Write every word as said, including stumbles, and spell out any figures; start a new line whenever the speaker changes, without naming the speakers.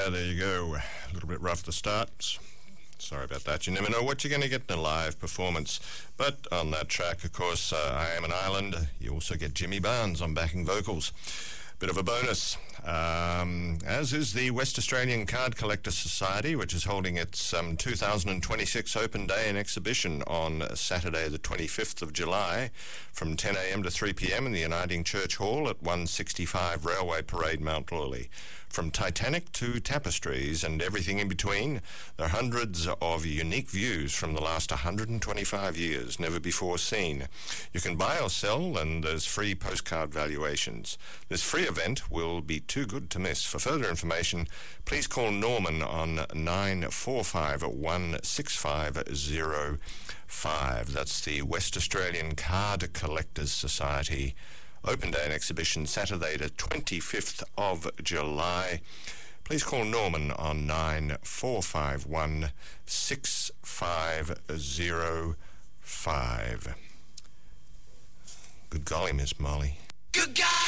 Yeah, there you go. A little bit rough to start. Sorry about that. You never know what you're going to get in a live performance. But on that track, of course, uh, I Am an Island. You also get Jimmy Barnes on backing vocals. Bit of a bonus, um, as is the West Australian Card Collectors Society, which is holding its um, two thousand twenty-six Open Day and Exhibition on Saturday the twenty-fifth of July from ten a.m. to three p.m. in the Uniting Church Hall at one sixty-five Railway Parade, Mount Lawley. From Titanic to tapestries and everything in between, there are hundreds of unique views from the last one hundred twenty-five years, never before seen. You can buy or sell, and there's free postcard valuations. This free event will be too good to miss. For further information, please call Norman on nine four five one six five zero five. That's the West Australian Card Collectors Society Open Day and Exhibition, Saturday the twenty-fifth of July. Please call Norman on nine four five one six five zero five. Good golly, Miss Molly. Good guy!